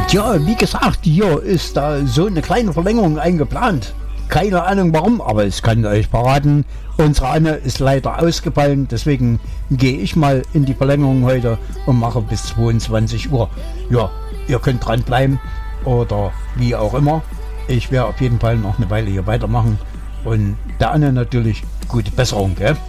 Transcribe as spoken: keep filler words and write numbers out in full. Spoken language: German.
Tja, wie gesagt, hier ist da so eine kleine Verlängerung eingeplant. Keine Ahnung warum, aber ich kann euch verraten, unsere Anne ist leider ausgefallen, deswegen gehe ich mal in die Verlängerung heute und mache bis zweiundzwanzig Uhr. Ja, ihr könnt dranbleiben oder wie auch immer. Ich werde auf jeden Fall noch eine Weile hier weitermachen und der Anne natürlich gute Besserung, gell?